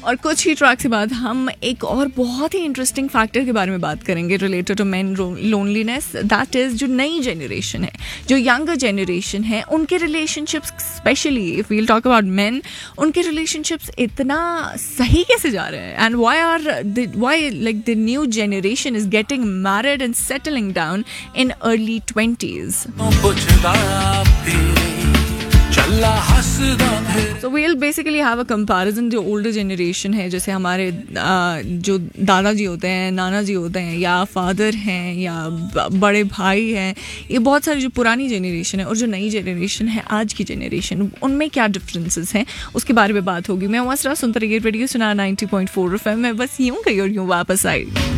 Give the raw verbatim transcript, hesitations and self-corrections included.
और कुछ ही ट्रैक के बाद हम एक और बहुत ही इंटरेस्टिंग फैक्टर के बारे में बात करेंगे related to main loneliness. That is जो नई जनरेशन है, जो यंगर जनरेशन है, उनके relationships specially if we'll talk about main, उनके रिलेशनशिप्स इतना सही कैसे जा रहे हैं and why are why like the new generation is getting married and settling down in early twenties. So we'll basically have a comparison जो older generation है, जैसे हमारे जो दादाजी होते हैं, नाना जी होते हैं, या फादर हैं, या बड़े भाई हैं, ये बहुत सारी जो पुरानी जनरेशन है और जो नई जनरेशन है, आज की जनरेशन, उनमें क्या डिफरेंसेस हैं उसके बारे में बात होगी. मैं वसरा सुनते रहिए रेडियो सुना ninety point four F M में. बस यूं कहीं और यूं वापस आई.